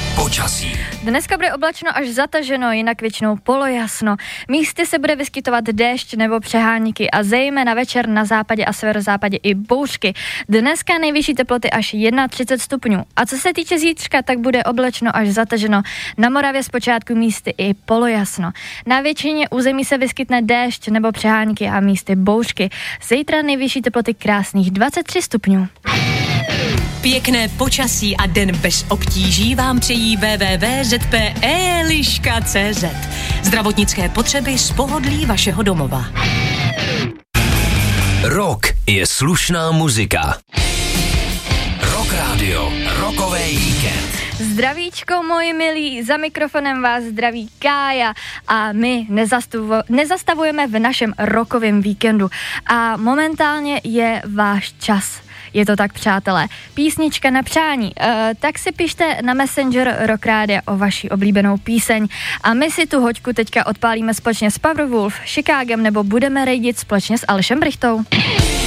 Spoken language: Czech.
Počasí. Dneska bude oblačno až zataženo, jinak většinou polojasno. Místy se bude vyskytovat déšť nebo přehánky a zejména večer na západě a severozápadě i bouřky. Dneska nejvyšší teploty až 31 stupňů. A co se týče zítřka, tak bude oblačno až zataženo. Na Moravě zpočátku místy i polojasno. Na většině území se vyskytne déšť nebo přehánky a místy bouřky. Zítra nejvyšší teploty krásných 23 stupňů. Pěkné počasí a den bez obtíží vám přejí www.zpe.liška.cz. Zdravotnické potřeby z pohodlí vašeho domova. Rock je slušná muzika. Rock Radio, rokový víkend. Zdravíčko, moji milí, za mikrofonem vás zdraví Kája a my nezastavujeme v našem rockovém víkendu a momentálně je váš čas. Je to tak, přátelé. Písnička na přání. Tak si pište na Messenger Rock Rádia o vaši oblíbenou píseň a my si tu hoďku teďka odpálíme společně s Powerwolf, Chicagem nebo budeme rejdit společně s Alešem Brichtou.